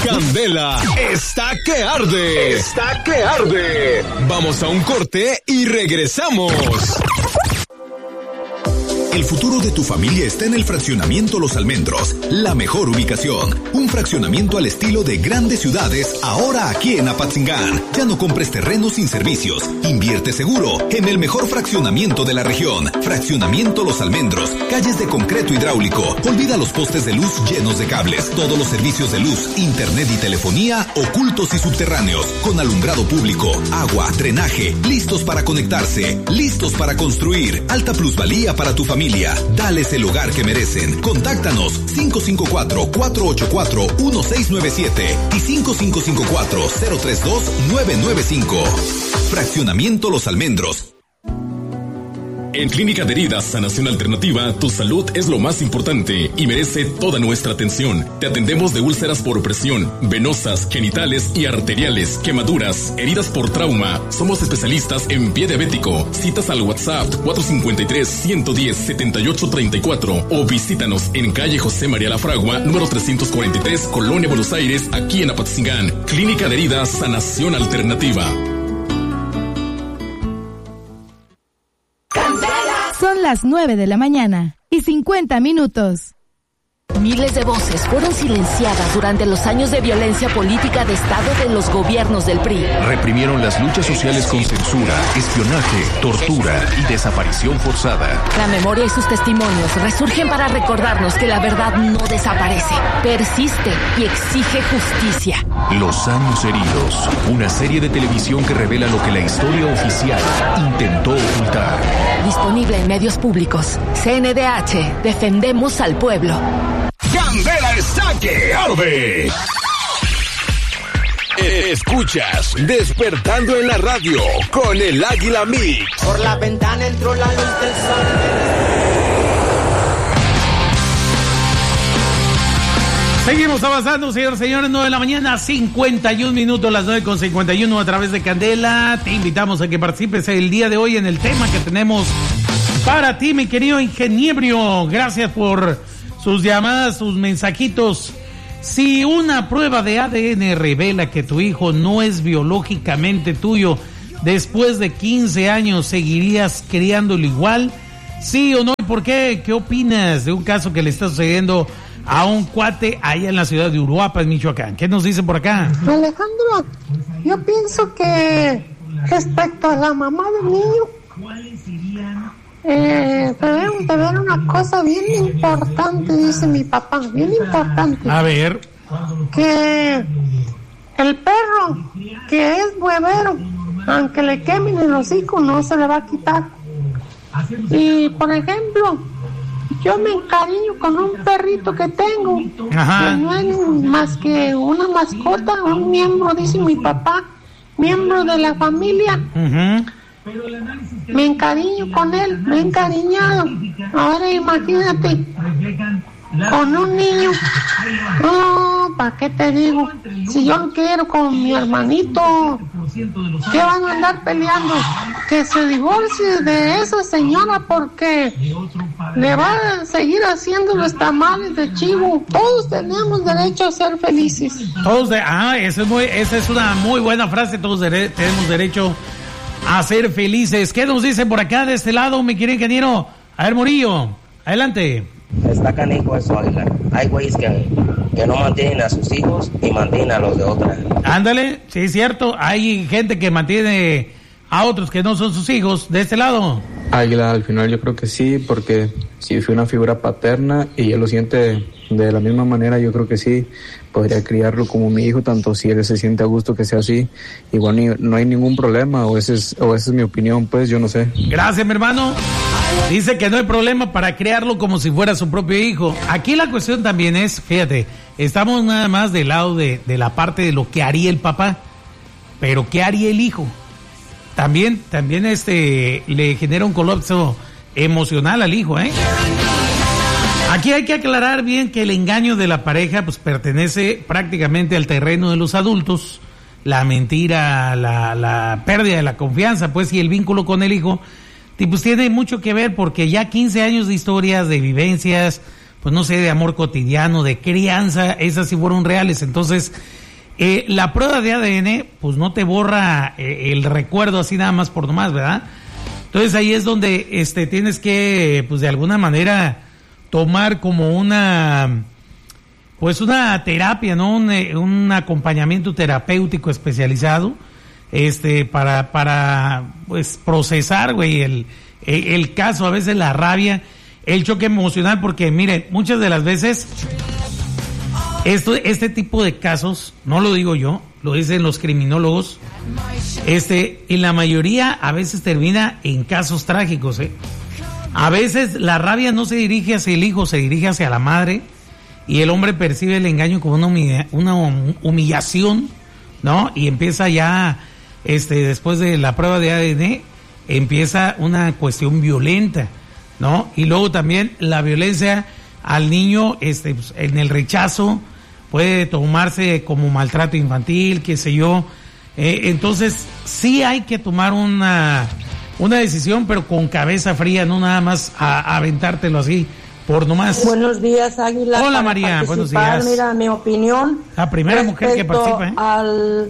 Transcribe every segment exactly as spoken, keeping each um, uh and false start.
Candela está que arde. Está que arde. Vamos a un corte y regresamos. El futuro de tu familia está en el Fraccionamiento Los Almendros, la mejor ubicación. Un fraccionamiento al estilo de grandes ciudades, ahora aquí en Apatzingán. Ya no compres terrenos sin servicios. Invierte seguro en el mejor fraccionamiento de la región. Fraccionamiento Los Almendros, calles de concreto hidráulico. Olvida los postes de luz llenos de cables. Todos los servicios de luz, internet y telefonía ocultos y subterráneos, con alumbrado público, agua, drenaje, listos para conectarse, listos para construir. Alta plusvalía para tu familia. Dales el hogar que merecen. Contáctanos cinco cinco cuatro, cuatro ocho cuatro, uno seis nueve siete y cinco cinco cinco cuatro, cero tres dos, nueve nueve cinco. Fraccionamiento Los Almendros. En Clínica de Heridas Sanación Alternativa, tu salud es lo más importante y merece toda nuestra atención. Te atendemos de úlceras por presión, venosas, genitales y arteriales, quemaduras, heridas por trauma. Somos especialistas en pie diabético. Citas al WhatsApp cuatro cinco tres, uno uno cero, siete ocho tres cuatro o visítanos en calle José María La Fragua, número trescientos cuarenta y tres, Colonia Buenos Aires, aquí en Apatzingán. Clínica de Heridas Sanación Alternativa. Son las nueve de la mañana y cincuenta minutos. Miles de voces fueron silenciadas durante los años de violencia política de Estado de los gobiernos del P R I. Reprimieron las luchas sociales con censura, espionaje, tortura y desaparición forzada. La memoria y sus testimonios resurgen para recordarnos que la verdad no desaparece, persiste y exige justicia. Los años heridos, una serie de televisión que revela lo que la historia oficial intentó ocultar. Disponible en medios públicos. C N D H, defendemos al pueblo. Candela está que arde. Escuchas Despertando en la Radio con el Águila Mix. Por la ventana entró la luz del sol. Seguimos avanzando, señores, señores, nueve de la mañana, cincuenta y un minutos, las nueve con cincuenta y uno a través de Candela. Te invitamos a que participes el día de hoy en el tema que tenemos para ti, mi querido ingeniero. Gracias por sus llamadas, sus mensajitos. Si una prueba de A D N revela que tu hijo no es biológicamente tuyo, después de quince años, ¿seguirías criándolo igual? ¿Sí o no? ¿Y por qué? ¿Qué opinas de un caso que le está sucediendo a un cuate allá en la ciudad de Uruapan, Michoacán? ¿Qué nos dicen por acá? Alejandro, yo pienso que respecto a la mamá del niño, eh, debemos de ver una cosa bien importante, dice mi papá, bien importante. A ver. Que el perro que es huevero, aunque le quemen el hocico, no se le va a quitar. Y, por ejemplo, yo me encariño con un perrito que tengo. Ajá. Que no es más que una mascota, un miembro, dice mi papá, miembro de la familia. Uh-huh. Me encariño con él, me he encariñado. Ahora imagínate, con un niño. No, ¿para qué te digo? Si yo lo quiero con mi hermanito, ¿qué van a andar peleando? Que se divorcie de esa señora porque le va a seguir haciendo los tamales de chivo. Todos tenemos derecho a ser felices. Todos de, ah, esa es, muy, esa es una muy buena frase. Todos de, tenemos derecho a ser felices. ¿Qué nos dicen por acá de este lado, mi querido ingeniero? A ver, Murillo, adelante. Está canijo eso, Águila. Hay güeyes que, que no mantienen a sus hijos y mantienen a los de otra. Ándale, sí es cierto. Hay gente que mantiene a otros que no son sus hijos. ¿De este lado? Águila, al final yo creo que sí, porque si fue una figura paterna y él lo siente de la misma manera, yo creo que sí, podría criarlo como mi hijo, tanto si él se siente a gusto que sea así. Igual ni, no hay ningún problema, o, ese es, o esa es mi opinión, pues yo no sé. Gracias, mi hermano. Dice que no hay problema para criarlo como si fuera su propio hijo. Aquí la cuestión también es, fíjate, estamos nada más del lado de, de la parte de lo que haría el papá, pero ¿qué haría el hijo? También, también este, le genera un colapso emocional al hijo, ¿eh? Aquí hay que aclarar bien que el engaño de la pareja pues pertenece prácticamente al terreno de los adultos. La mentira, la, la pérdida de la confianza, pues, y el vínculo con el hijo, pues tiene mucho que ver porque ya quince años de historias, de vivencias, pues no sé, de amor cotidiano, de crianza, esas sí fueron reales. Entonces, eh, la prueba de A D N, pues no te borra eh, el recuerdo así nada más por nomás, ¿verdad? Entonces ahí es donde este tienes que, pues de alguna manera, tomar como una, pues una terapia, ¿no? Un, un acompañamiento terapéutico especializado, este, para, para, pues procesar, güey, el, el, el caso, a veces la rabia, el choque emocional, porque miren, muchas de las veces, esto, este tipo de casos, no lo digo yo, lo dicen los criminólogos, este, y la mayoría a veces termina en casos trágicos, ¿eh? A veces la rabia no se dirige hacia el hijo, se dirige hacia la madre, y el hombre percibe el engaño como una, humilla, una humillación, ¿no? Y empieza ya, este, después de la prueba de A D N, empieza una cuestión violenta, ¿no? Y luego también la violencia al niño, este, pues, en el rechazo, puede tomarse como maltrato infantil, qué sé yo. Eh, entonces, sí hay que tomar una, una decisión, pero con cabeza fría, no nada más a, a aventártelo así, por nomás. Buenos días, Águila. Hola, María, buenos días. Mira, mi opinión. La primera mujer que participa, ¿eh? Al,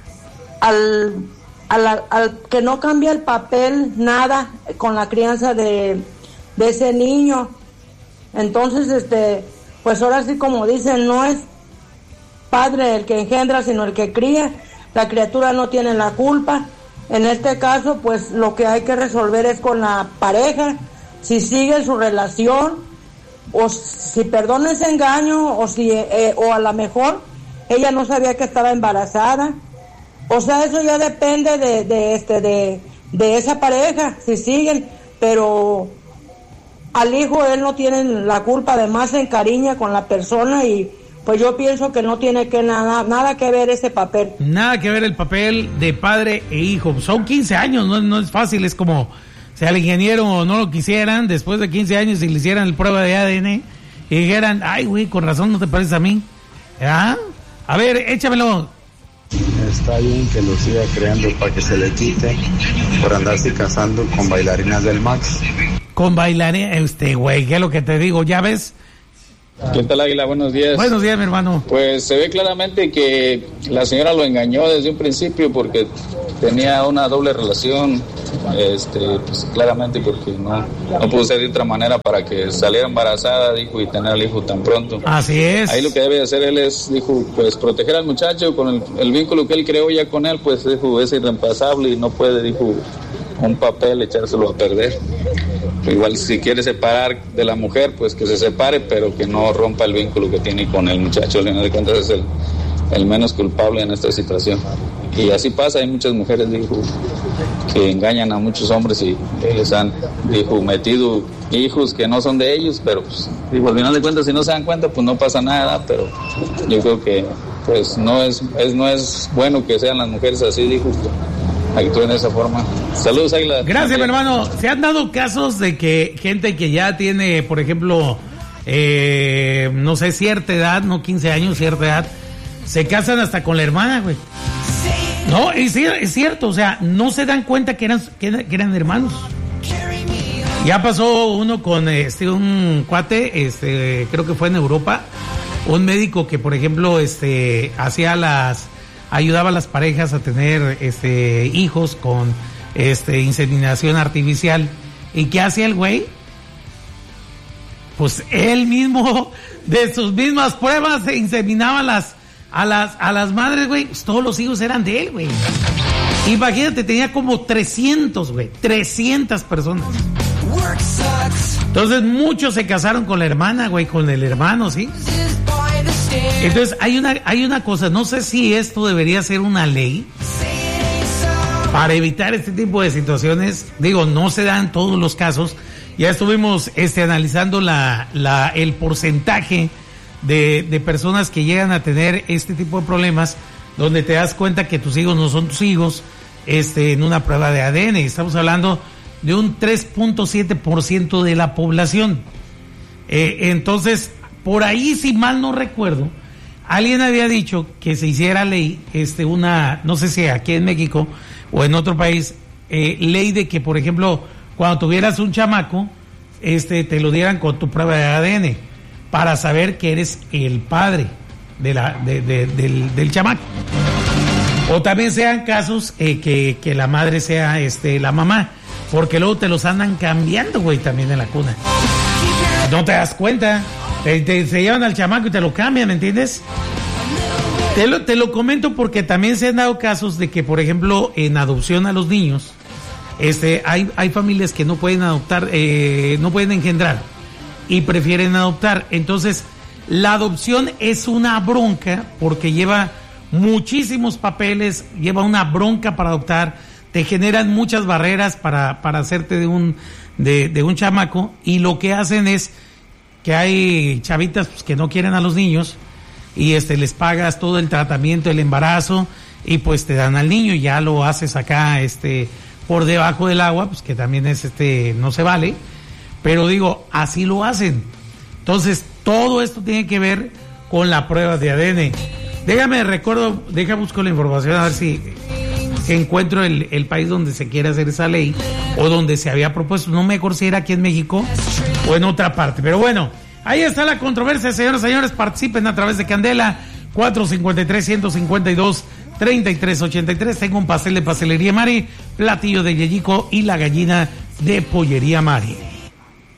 al, al, al que no cambia el papel, nada, con la crianza de, de ese niño. Entonces, este, pues ahora sí, como dicen, no es padre el que engendra, sino el que cría. La criatura no tiene la culpa. En este caso, pues lo que hay que resolver es con la pareja, si sigue su relación, o si perdona ese engaño, o si eh, o a lo mejor ella no sabía que estaba embarazada. O sea, eso ya depende de, de este de, de esa pareja, si siguen, pero al hijo él no tiene la culpa, además se encariña con la persona y pues yo pienso que no tiene que nada nada que ver ese papel. Nada que ver el papel de padre e hijo. Son quince años, no, no es fácil, es como si al ingeniero no lo quisieran, después de quince años y le hicieran la prueba de A D N y dijeran, ay güey, con razón no te pareces a mí. ¿Ah? A ver, échamelo. Está bien que lo siga creando para que se le quite por andarse casando con bailarinas del Max. Con bailarinas, este güey, ¿qué es lo que te digo? ¿Ya ves? ¿Qué tal, Águila? Buenos días. Buenos días, mi hermano. Pues se ve claramente que la señora lo engañó desde un principio porque tenía una doble relación, este, pues claramente porque no, no pudo ser de otra manera para que saliera embarazada, dijo, y tener al hijo tan pronto. Así es. Ahí lo que debe hacer él es, dijo, pues proteger al muchacho con el, el vínculo que él creó ya con él, pues dijo, es irreemplazable y no puede, dijo, un papel echárselo a perder. Igual si quiere separar de la mujer, pues que se separe, pero que no rompa el vínculo que tiene con el muchacho. Al final de cuentas es el, el menos culpable en esta situación. Y así pasa, hay muchas mujeres, dijo, que engañan a muchos hombres y les han, dijo, metido hijos que no son de ellos, pero pues, digo, al final de cuentas si no se dan cuenta, pues no pasa nada, pero yo creo que pues no es, es no es bueno que sean las mujeres así, dijo, actúen de esa forma. Saludos, Águila. Gracias, mi hermano. Se han dado casos de que gente que ya tiene, por ejemplo, eh, no sé, cierta edad, no quince años, cierta edad, se casan hasta con la hermana, güey. No, es, es cierto, o sea, no se dan cuenta que eran, que, que eran hermanos. Ya pasó uno con este un cuate, este, creo que fue en Europa, un médico que, por ejemplo, este, hacía las ayudaba a las parejas a tener este hijos con este inseminación artificial. ¿Y qué hacía el güey? Pues él mismo, de sus mismas pruebas, se inseminaba a las, a las, a las madres, güey. Pues todos los hijos eran de él, güey. Imagínate, tenía como trescientos, güey. trescientas personas. Entonces muchos se casaron con la hermana, güey, con el hermano, ¿sí? Entonces hay una hay una cosa, no sé si esto debería ser una ley para evitar este tipo de situaciones. Digo, no se dan todos los casos. Ya estuvimos este analizando la la el porcentaje de, de personas que llegan a tener este tipo de problemas, donde te das cuenta que tus hijos no son tus hijos, este en una prueba de A D N. Estamos hablando de un tres punto siete por ciento de la población. Eh, entonces, por ahí, si mal no recuerdo, alguien había dicho que se hiciera ley, este, una, no sé si aquí en México o en otro país, eh, ley de que, por ejemplo, cuando tuvieras un chamaco, este, te lo dieran con tu prueba de A D N. para saber que eres el padre de la, de, de, del, del chamaco. O también sean casos eh, que, que la madre sea este, la mamá, porque luego te los andan cambiando, güey, también en la cuna. No te das cuenta, te, te, se llevan al chamaco y te lo cambian, ¿me entiendes? Te lo, te lo comento porque también se han dado casos de que, por ejemplo, en adopción a los niños, este, hay, hay familias que no pueden adoptar, eh, no pueden engendrar y prefieren adoptar. Entonces, la adopción es una bronca porque lleva muchísimos papeles, lleva una bronca para adoptar, te generan muchas barreras para, para hacerte de un, de, de un chamaco, y lo que hacen es que hay chavitas pues, que no quieren a los niños, y este les pagas todo el tratamiento, el embarazo, y pues te dan al niño, y ya lo haces acá este por debajo del agua, pues que también es este, no se vale, pero digo, así lo hacen. Entonces, todo esto tiene que ver con la prueba de A D N. Déjame, recuerdo, déjame busco la información a ver si encuentro el, el país donde se quiere hacer esa ley o donde se había propuesto. No me acuerdo si era aquí en México o en otra parte. Pero bueno, ahí está la controversia, señoras y señores. Participen a través de Candela cuatro cinco tres, uno cinco dos, tres tres ocho tres. Tengo un pastel de Pastelería Mari, platillo de Yellico y la gallina de Pollería Mari.